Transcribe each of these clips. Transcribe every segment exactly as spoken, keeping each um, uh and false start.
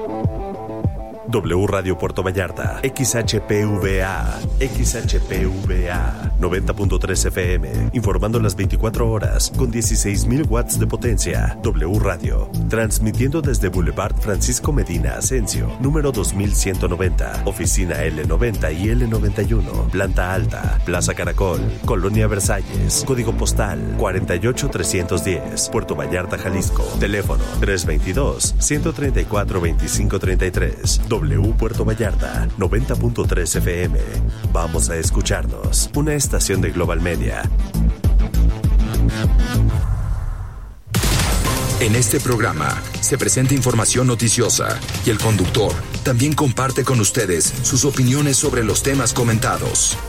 W Radio Puerto Vallarta, X H P V A, X H P V A, noventa punto tres F M, informando las veinticuatro horas con dieciséis mil watts de potencia. W Radio, transmitiendo desde Boulevard Francisco Medina Asensio, número dos mil ciento noventa, oficina L noventa y L noventa y uno, planta alta, Plaza Caracol, Colonia Versalles, código postal cuarenta y ocho trescientos diez, Puerto Vallarta, Jalisco, teléfono tres veintidós, ciento treinta y cuatro, veinticinco treinta y tres. W Puerto Vallarta, noventa punto tres F M. Vamos a escucharnos. Una estación de Global Media. En este programa se presenta información noticiosa y el conductor también comparte con ustedes sus opiniones sobre los temas comentados.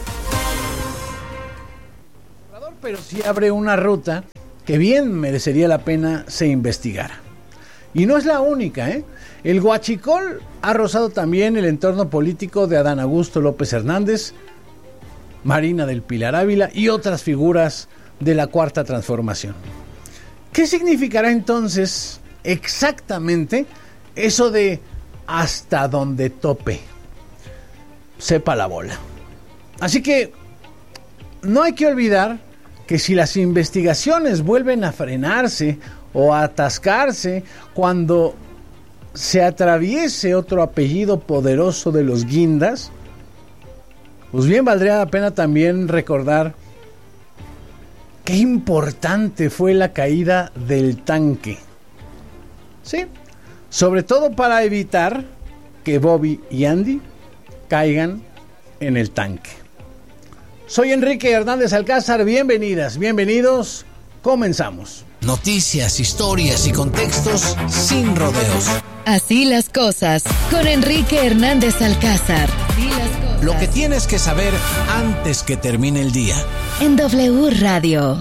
Pero sí abre una ruta que bien merecería la pena se investigara. Y no es la única, ¿eh? El huachicol ha rozado también el entorno político de Adán Augusto López Hernández, Marina del Pilar Ávila y otras figuras de la Cuarta Transformación. ¿Qué significará entonces exactamente eso de hasta donde tope? Sepa la bola. Así que no hay que olvidar que si las investigaciones vuelven a frenarse o a atascarse cuando se atraviese otro apellido poderoso de los guindas, pues bien valdría la pena también recordar qué importante fue la caída del tanque. Sí, sobre todo para evitar que Bobby y Andy caigan en el tanque. Soy Enrique Hernández Alcázar, bienvenidas, bienvenidos, comenzamos. Noticias, historias y contextos sin rodeos. Así las cosas, con Enrique Hernández Alcázar. Así las cosas. Lo que tienes que saber antes que termine el día. En W Radio.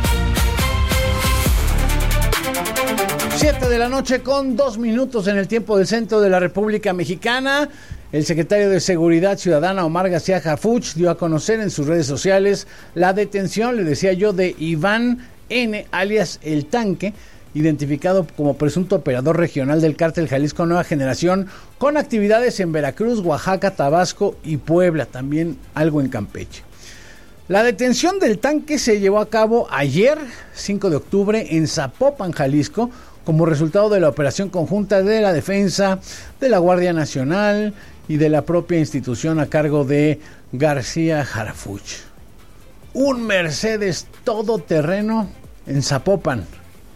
Siete de la noche con dos minutos en el tiempo del centro de la República Mexicana. El secretario de Seguridad Ciudadana, Omar García Harfuch, dio a conocer en sus redes sociales la detención, le decía yo, de Iván N., alias El Tanque, identificado como presunto operador regional del cártel Jalisco Nueva Generación, con actividades en Veracruz, Oaxaca, Tabasco y Puebla, también algo en Campeche. La detención del Tanque se llevó a cabo ayer, cinco de octubre, en Zapopan, Jalisco, como resultado de la operación conjunta de la Defensa, de la Guardia Nacional y de la propia institución a cargo de García Harfuch. Un Mercedes todoterreno en Zapopan.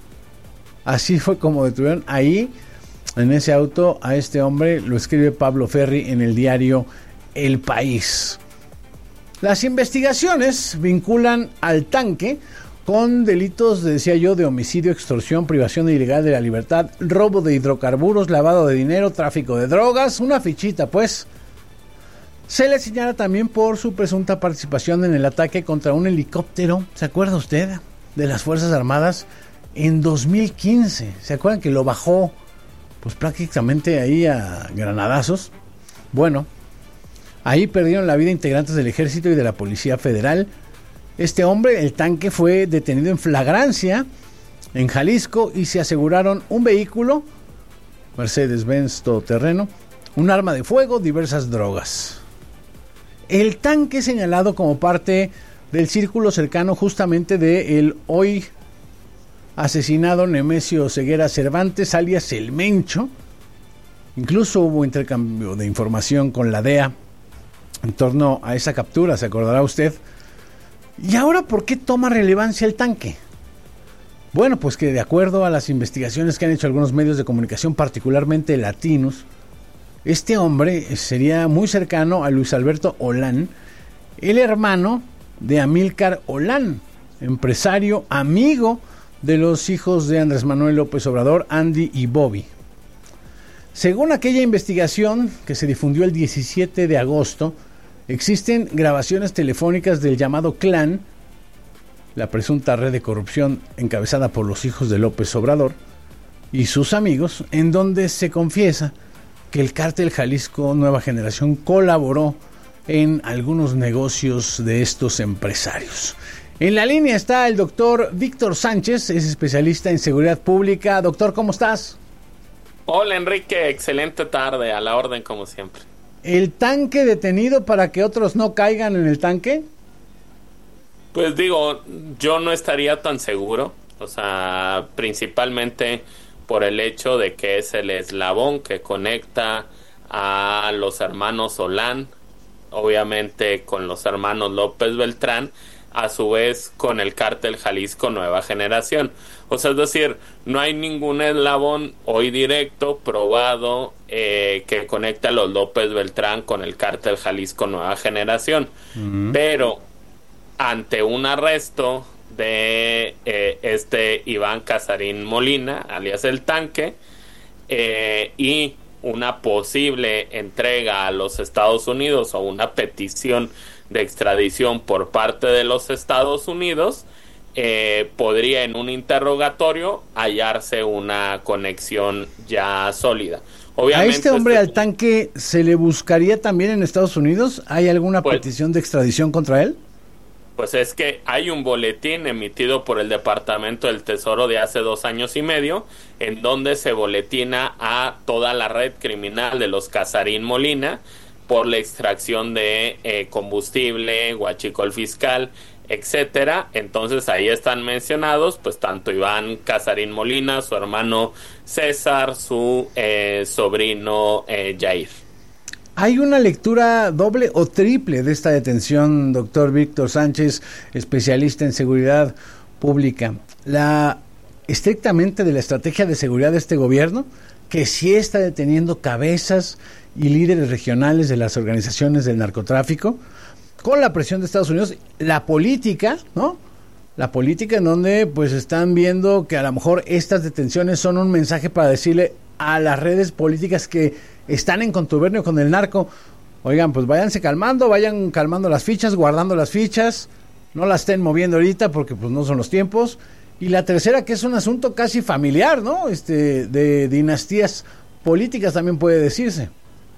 Así fue como detuvieron ahí, en ese auto, a este hombre. Lo escribe Pablo Ferri en el diario El País. Las investigaciones vinculan al Tanque con delitos, decía yo, de homicidio, extorsión, privación ilegal de la libertad, robo de hidrocarburos, lavado de dinero, tráfico de drogas, una fichita pues. Se le señala también por su presunta participación en el ataque contra un helicóptero, ¿se acuerda usted? De las Fuerzas Armadas en dos mil quince. ¿Se acuerdan que lo bajó pues prácticamente ahí a granadazos? Bueno, ahí perdieron la vida integrantes del Ejército y de la Policía Federal. Este hombre, El Tanque, fue detenido en flagrancia en Jalisco y se aseguraron un vehículo, Mercedes-Benz todoterreno, un arma de fuego, diversas drogas. El Tanque, señalado como parte del círculo cercano justamente de el hoy asesinado Nemesio Ceguera Cervantes, alias El Mencho. Incluso hubo intercambio de información con la D E A en torno a esa captura, se acordará usted. ¿Y ahora por qué toma relevancia El Tanque? Bueno, pues que de acuerdo a las investigaciones que han hecho algunos medios de comunicación, particularmente latinos, este hombre sería muy cercano a Luis Alberto Olán, el hermano de Amílcar Olán, empresario, amigo de los hijos de Andrés Manuel López Obrador, Andy y Bobby. Según aquella investigación que se difundió el diecisiete de agosto, existen grabaciones telefónicas del llamado Clan, la presunta red de corrupción encabezada por los hijos de López Obrador y sus amigos, en donde se confiesa que el cártel Jalisco Nueva Generación colaboró en algunos negocios de estos empresarios. En la línea está el doctor Víctor Sánchez, es especialista en seguridad pública. Doctor, ¿cómo estás? Hola Enrique, excelente tarde, a la orden como siempre. ¿El tanque detenido para que otros no caigan en el tanque? Pues digo, yo no estaría tan seguro, o sea, principalmente por el hecho de que es el eslabón que conecta a los hermanos Solán, obviamente con los hermanos López Beltrán, a su vez con el cártel Jalisco Nueva Generación. O sea, es decir, no hay ningún eslabón hoy directo probado eh, que conecte a los López Beltrán con el cártel Jalisco Nueva Generación. Uh-huh. Pero ante un arresto de eh, este Iván Casarín Molina, alias El Tanque, eh, y una posible entrega a los Estados Unidos o una petición de extradición por parte de los Estados Unidos, eh, podría en un interrogatorio hallarse una conexión ya sólida. Obviamente, ¿a este hombre este... al tanque se le buscaría también en Estados Unidos? ¿Hay alguna pues, petición de extradición contra él? Pues es que hay un boletín emitido por el Departamento del Tesoro de hace dos años y medio, en donde se boletina a toda la red criminal de los Casarín Molina por la extracción de eh, combustible, huachicol fiscal, etcétera. Entonces ahí están mencionados pues tanto Iván Casarín Molina, su hermano César, su eh, sobrino eh, Jair. ¿Hay una lectura doble o triple de esta detención, doctor Víctor Sánchez, especialista en seguridad pública? La estrictamente de la estrategia de seguridad de este gobierno, que sí está deteniendo cabezas y líderes regionales de las organizaciones del narcotráfico, con la presión de Estados Unidos, la política, ¿no? La política en donde pues están viendo que a lo mejor estas detenciones son un mensaje para decirle a las redes políticas que están en contubernio con el narco, oigan, pues váyanse calmando, vayan calmando las fichas, guardando las fichas, no las estén moviendo ahorita porque pues no son los tiempos. Y la tercera, que es un asunto casi familiar, ¿no? Este, de dinastías políticas también puede decirse.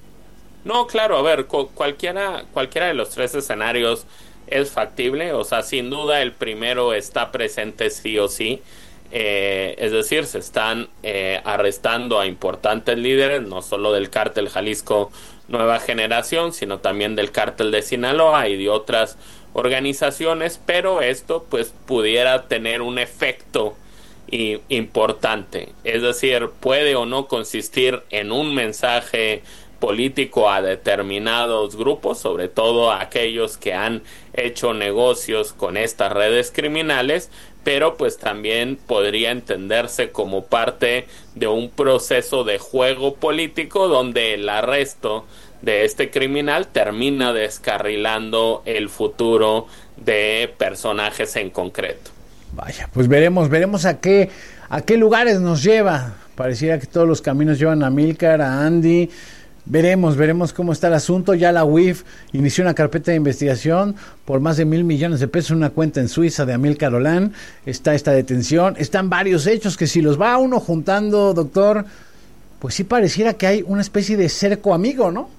No, claro, a ver, cu- cualquiera, cualquiera de los tres escenarios es factible, o sea, sin duda el primero está presente sí o sí, eh, es decir, se están eh, arrestando a importantes líderes, no solo del cártel Jalisco Nueva Generación, sino también del cártel de Sinaloa y de otras organizaciones, pero esto pues pudiera tener un efecto y, importante, es decir, puede o no consistir en un mensaje político a determinados grupos, sobre todo a aquellos que han hecho negocios con estas redes criminales, pero pues también podría entenderse como parte de un proceso de juego político donde el arresto de este criminal termina descarrilando el futuro de personajes en concreto. Vaya, pues veremos, veremos a qué, a qué lugares nos lleva. Pareciera que todos los caminos llevan a Amílcar, a Andy. Veremos, veremos cómo está el asunto. Ya la U I F inició una carpeta de investigación por más de mil millones de pesos en una cuenta en Suiza de Amílcar Olán. Está esta detención, están varios hechos que si los va uno juntando, doctor, pues sí pareciera que hay una especie de cerco amigo, ¿no?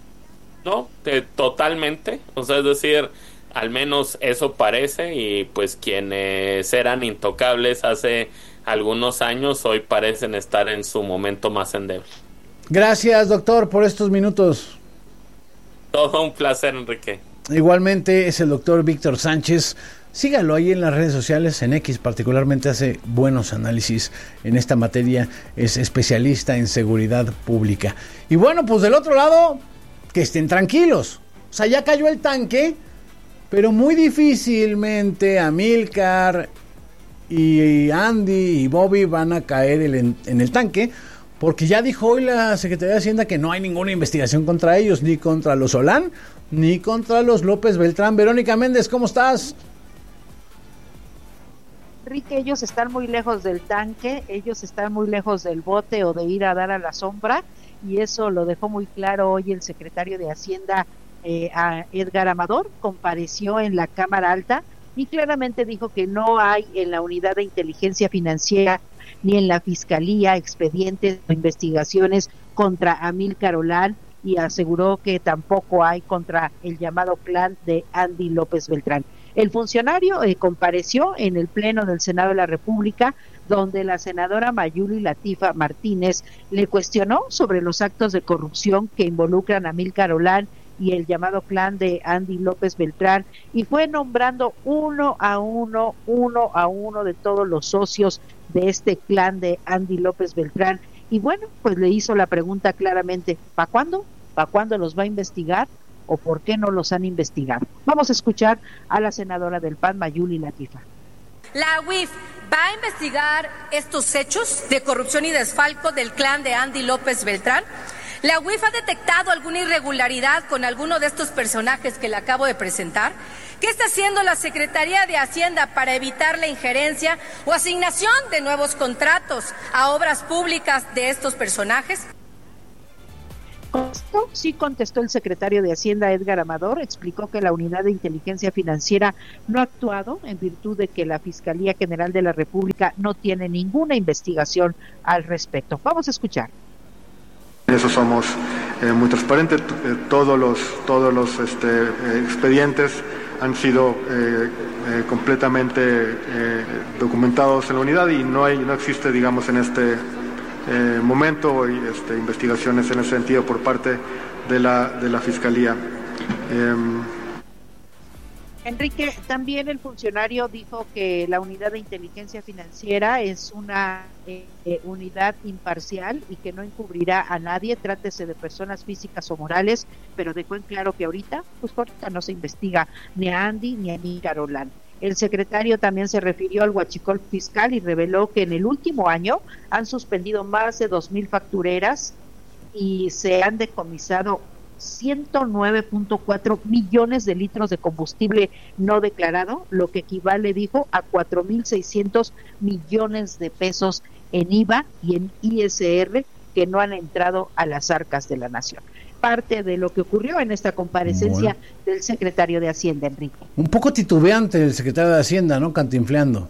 No, eh, totalmente, o sea, es decir, al menos eso parece, y pues quienes eran intocables hace algunos años hoy parecen estar en su momento más endeble. Gracias, doctor, por estos minutos. Todo un placer, Enrique. Igualmente es el doctor Víctor Sánchez. Sígalo ahí en las redes sociales, en X particularmente hace buenos análisis en esta materia, es especialista en seguridad pública. Y bueno, pues del otro lado, que estén tranquilos. O sea, ya cayó el tanque, pero muy difícilmente Amílcar y Andy y Bobby van a caer en, en el tanque, porque ya dijo hoy la Secretaría de Hacienda que no hay ninguna investigación contra ellos, ni contra los Solán, ni contra los López Beltrán. Verónica Méndez, ¿cómo estás? Enrique, ellos están muy lejos del tanque, ellos están muy lejos del bote o de ir a dar a la sombra, y eso lo dejó muy claro hoy el secretario de Hacienda, eh, a Edgar Amador, compareció en la Cámara Alta y claramente dijo que no hay en la unidad de inteligencia financiera ni en la Fiscalía expedientes o investigaciones contra Amílcar Olán, y aseguró que tampoco hay contra el llamado clan de Andy López Beltrán. El funcionario eh, compareció en el Pleno del Senado de la República, donde la senadora Mayuli Latifa Martínez le cuestionó sobre los actos de corrupción que involucran a Amílcar Olán y el llamado clan de Andy López Beltrán, y fue nombrando uno a uno, uno a uno de todos los socios de este clan de Andy López Beltrán. Y bueno, pues le hizo la pregunta claramente, ¿para cuándo? ¿Para cuándo los va a investigar? ¿O por qué no los han investigado? Vamos a escuchar a la senadora del P A N, Mayuli Latifa. La U I F va a investigar estos hechos de corrupción y desfalco del clan de Andy López Beltrán. La U I F ha detectado alguna irregularidad con alguno de estos personajes que le acabo de presentar. ¿Qué está haciendo la Secretaría de Hacienda para evitar la injerencia o asignación de nuevos contratos a obras públicas de estos personajes? Esto sí contestó el secretario de Hacienda, Edgar Amador. Explicó que la Unidad de Inteligencia Financiera no ha actuado en virtud de que la Fiscalía General de la República no tiene ninguna investigación al respecto. Vamos a escuchar. En eso somos eh, muy transparentes. Eh, todos los todos los este, eh, expedientes han sido eh, eh, completamente eh, documentados en la unidad y no hay no existe, digamos, en este Eh, momento y este, investigaciones en ese sentido por parte de la de la Fiscalía. Eh, Enrique, también el funcionario dijo que la Unidad de Inteligencia Financiera es una eh, eh, unidad imparcial y que no encubrirá a nadie, trátese de personas físicas o morales, pero dejó en claro que ahorita, pues ahorita no se investiga ni a Andy ni a Amílcar Olán. El secretario también se refirió al huachicol fiscal y reveló que en el último año han suspendido más de dos mil factureras y se han decomisado ciento nueve punto cuatro millones de litros de combustible no declarado, lo que equivale, dijo, a cuatro mil seiscientos millones de pesos en I V A y en I S R que no han entrado a las arcas de la nación. Parte de lo que ocurrió en esta comparecencia bueno. del secretario de Hacienda, Enrique. Un poco titubeante el secretario de Hacienda, ¿no? Cantinfleando.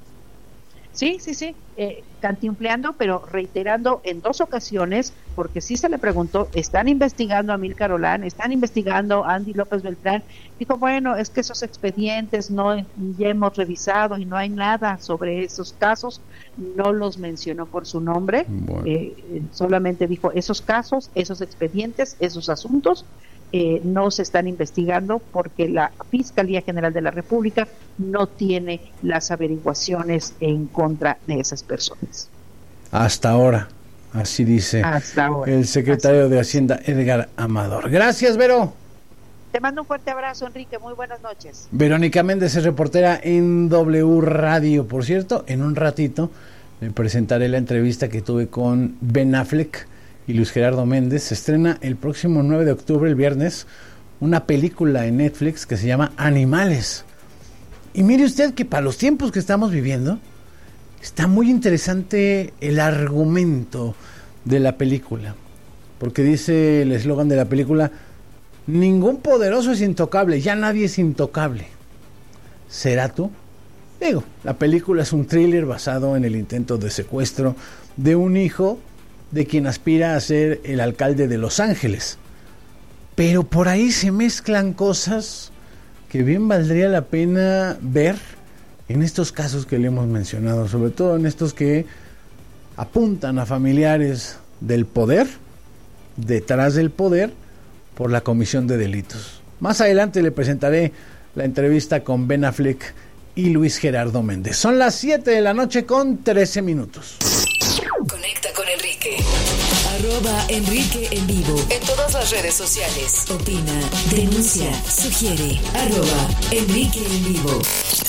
Sí, sí, sí, eh, cantinfleando, pero reiterando en dos ocasiones, porque sí se le preguntó, ¿están investigando a Amílcar Olán? ¿Están investigando a Andy López Beltrán? Dijo, bueno, es que esos expedientes no ya hemos revisado y no hay nada sobre esos casos, no los mencionó por su nombre, bueno. eh, solamente dijo esos casos, esos expedientes, esos asuntos, Eh, no se están investigando porque la Fiscalía General de la República no tiene las averiguaciones en contra de esas personas. Hasta ahora, así dice Hasta ahora. el secretario de Hacienda, Edgar Amador. Gracias, Vero. Te mando un fuerte abrazo, Enrique. Muy buenas noches. Verónica Méndez es reportera en W Radio. Por cierto, en un ratito le presentaré la entrevista que tuve con Ben Affleck y Luis Gerardo Méndez. Se estrena el próximo nueve de octubre, el viernes, una película en Netflix que se llama Animales. Y mire usted que para los tiempos que estamos viviendo, está muy interesante el argumento de la película. Porque dice el eslogan de la película, ningún poderoso es intocable, ya nadie es intocable. ¿Será tú? Digo, la película es un thriller basado en el intento de secuestro de un hijo de quien aspira a ser el alcalde de Los Ángeles. Pero por ahí se mezclan cosas que bien valdría la pena ver en estos casos que le hemos mencionado, sobre todo en estos que apuntan a familiares del poder, detrás del poder, por la comisión de delitos. Más adelante le presentaré la entrevista con Ben Affleck y Luis Gerardo Méndez. Son las siete de la noche con trece minutos. Conecta con Enrique. Arroba Enrique en vivo. En todas las redes sociales. Opina, denuncia, sugiere. Arroba Enrique en vivo.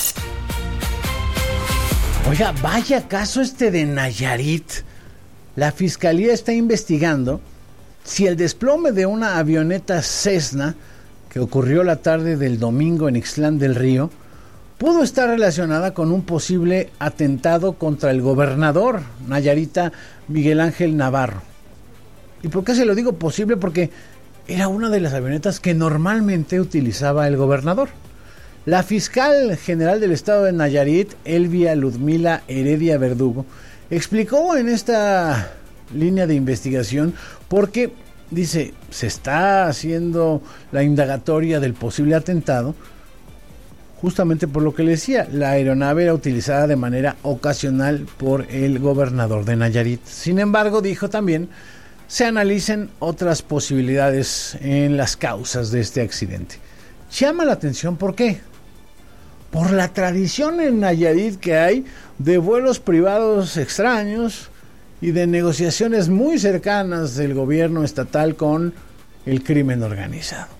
Oiga, vaya caso este de Nayarit. La fiscalía está investigando si el desplome de una avioneta Cessna que ocurrió la tarde del domingo en Ixtlán del Río pudo estar relacionada con un posible atentado contra el gobernador nayarita Miguel Ángel Navarro. ¿Y por qué se lo digo posible? Porque era una de las avionetas que normalmente utilizaba el gobernador. La fiscal general del estado de Nayarit, Elvia Ludmila Heredia Verdugo, explicó en esta línea de investigación porque, dice, se está haciendo la indagatoria del posible atentado justamente por lo que le decía, la aeronave era utilizada de manera ocasional por el gobernador de Nayarit. Sin embargo, dijo también, se analicen otras posibilidades en las causas de este accidente. Llama la atención, ¿por qué? Por la tradición en Nayarit que hay de vuelos privados extraños y de negociaciones muy cercanas del gobierno estatal con el crimen organizado.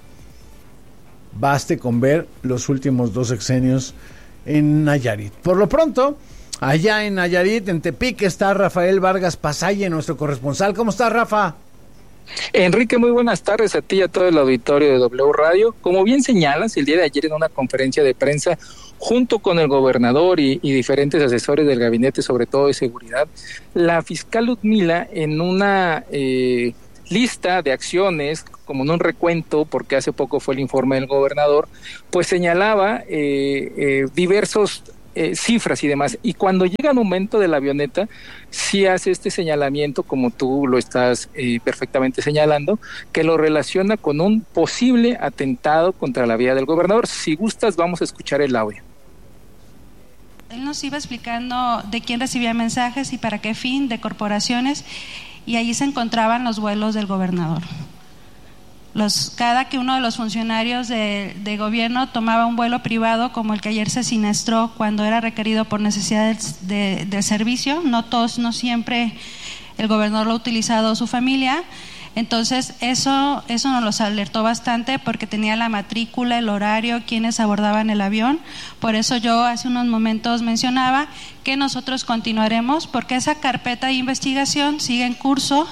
Baste con ver los últimos dos sexenios en Nayarit. Por lo pronto, allá en Nayarit, en Tepic, está Rafael Vargas Pasalle, nuestro corresponsal. ¿Cómo está, Rafa? Enrique, muy buenas tardes a ti y a todo el auditorio de W Radio. Como bien señalas, el día de ayer en una conferencia de prensa, junto con el gobernador y, y diferentes asesores del gabinete, sobre todo de seguridad, la fiscal Ludmila, en una eh, lista de acciones, como en un recuento, porque hace poco fue el informe del gobernador, pues señalaba eh, eh, diversos eh, cifras y demás. Y cuando llega el momento de la avioneta, sí hace este señalamiento, como tú lo estás eh, perfectamente señalando, que lo relaciona con un posible atentado contra la vida del gobernador. Si gustas, vamos a escuchar el audio. Él nos iba explicando de quién recibía mensajes y para qué fin, de corporaciones, y allí se encontraban los vuelos del gobernador. Los, cada que uno de los funcionarios de, de gobierno tomaba un vuelo privado, como el que ayer se siniestró cuando era requerido por necesidades de, de servicio, no todos, no siempre el gobernador lo ha utilizado su familia. Entonces eso, eso nos los alertó bastante porque tenía la matrícula, el horario, quienes abordaban el avión. Por eso yo hace unos momentos mencionaba que nosotros continuaremos porque esa carpeta de investigación sigue en curso.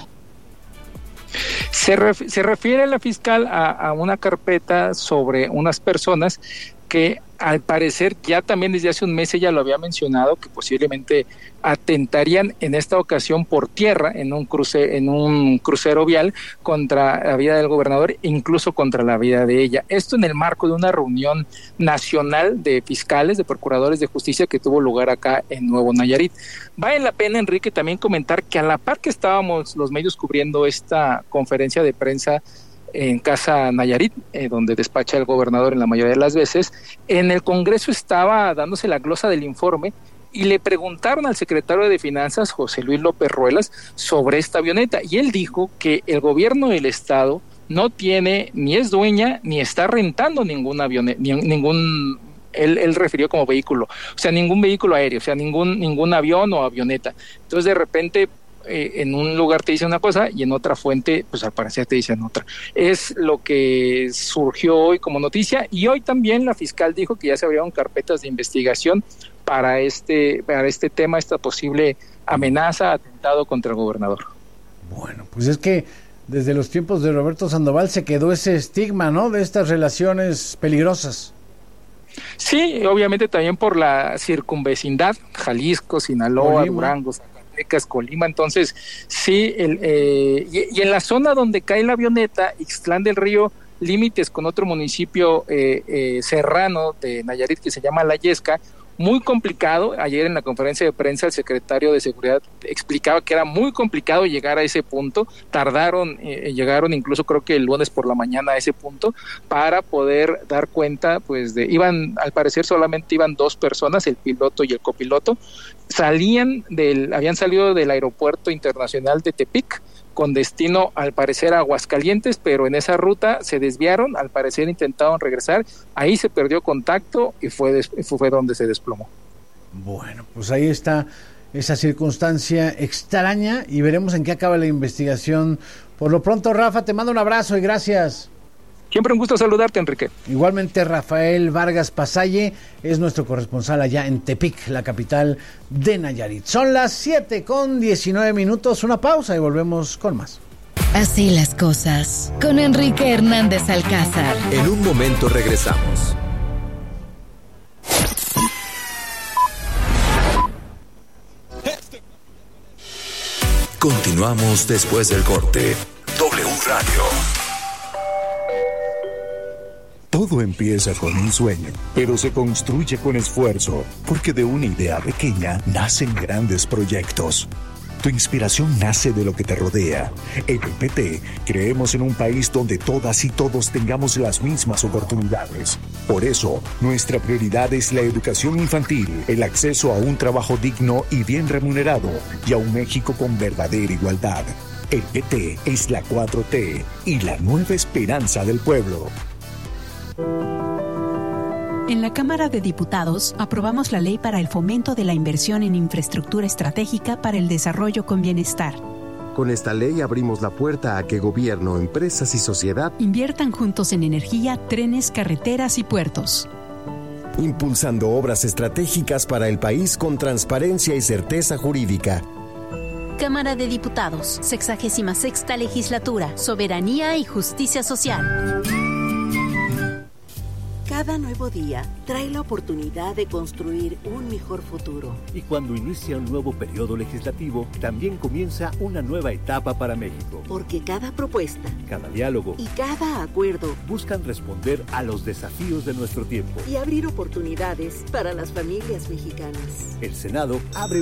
Se, ref, se refiere la fiscal a, a una carpeta sobre unas personas que al parecer ya también desde hace un mes ella lo había mencionado, que posiblemente atentarían en esta ocasión por tierra en un cruce, en un crucero vial contra la vida del gobernador, incluso contra la vida de ella. Esto en el marco de una reunión nacional de fiscales, de procuradores de justicia que tuvo lugar acá en Nuevo Nayarit. Vale la pena, Enrique, también comentar que a la par que estábamos los medios cubriendo esta conferencia de prensa en Casa Nayarit, eh, donde despacha el gobernador en la mayoría de las veces, en el Congreso estaba dándose la glosa del informe y le preguntaron al secretario de Finanzas, José Luis López Ruelas, sobre esta avioneta, y él dijo que el gobierno del estado no tiene, ni es dueña, ni está rentando ningún avioneta, ni, ningún, él, él refirió como vehículo, o sea, ningún vehículo aéreo, o sea, ningún, ningún avión o avioneta. Entonces, de repente, Eh, en un lugar te dicen una cosa y en otra fuente, pues al parecer te dicen otra. Es lo que surgió hoy como noticia, y hoy también la fiscal dijo que ya se abrieron carpetas de investigación para este, para este tema, esta posible amenaza, atentado contra el gobernador. Bueno, pues es que desde los tiempos de Roberto Sandoval se quedó ese estigma, ¿no?, de estas relaciones peligrosas. Sí, obviamente también por la circunvecindad, Jalisco, Sinaloa, Colima, Durango, Colima. Entonces sí, el, eh, y, y en la zona donde cae la avioneta, Ixtlán del Río, límites con otro municipio eh, eh, serrano de Nayarit que se llama La Yesca, muy complicado. Ayer en la conferencia de prensa el secretario de Seguridad explicaba que era muy complicado llegar a ese punto. Tardaron, eh, llegaron incluso creo que el lunes por la mañana a ese punto para poder dar cuenta, pues de, iban, al parecer solamente iban dos personas, el piloto y el copiloto, salían del, habían salido del aeropuerto internacional de Tepic con destino al parecer a Aguascalientes, pero en esa ruta se desviaron, al parecer intentaron regresar, ahí se perdió contacto y fue, des, fue donde se desplomó. Bueno, pues ahí está esa circunstancia extraña y veremos en qué acaba la investigación. Por lo pronto, Rafa, te mando un abrazo y gracias. Siempre un gusto saludarte, Enrique. Igualmente, Rafael Vargas Pasalle es nuestro corresponsal allá en Tepic, la capital de Nayarit. Son las siete con diecinueve minutos, una pausa y volvemos con más. Así las cosas, con Enrique Hernández Alcázar. En un momento regresamos. Continuamos después del corte. W Radio. Todo empieza con un sueño, pero se construye con esfuerzo, porque de una idea pequeña nacen grandes proyectos. Tu inspiración nace de lo que te rodea. En el P T creemos en un país donde todas y todos tengamos las mismas oportunidades. Por eso, nuestra prioridad es la educación infantil, el acceso a un trabajo digno y bien remunerado y a un México con verdadera igualdad. El P T es la cuatro T y la nueva esperanza del pueblo. En la Cámara de Diputados aprobamos la ley para el fomento de la inversión en infraestructura estratégica para el desarrollo con bienestar. Con esta ley abrimos la puerta a que gobierno, empresas y sociedad inviertan juntos en energía, trenes, carreteras y puertos. Impulsando obras estratégicas para el país con transparencia y certeza jurídica. Cámara de Diputados, sexagésima sexta legislatura, soberanía y justicia social. Cada nuevo día trae la oportunidad de construir un mejor futuro. Y cuando inicia un nuevo periodo legislativo, también comienza una nueva etapa para México. Porque cada propuesta, cada diálogo y cada acuerdo buscan responder a los desafíos de nuestro tiempo y abrir oportunidades para las familias mexicanas. El Senado abre